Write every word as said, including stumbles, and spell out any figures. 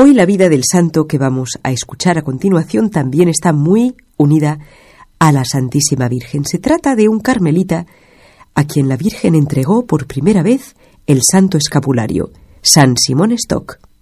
Hoy la vida del santo que vamos a escuchar a continuación también está muy unida a la Santísima Virgen. Se trata de un carmelita a quien la Virgen entregó por primera vez el santo escapulario, San Simón Stock.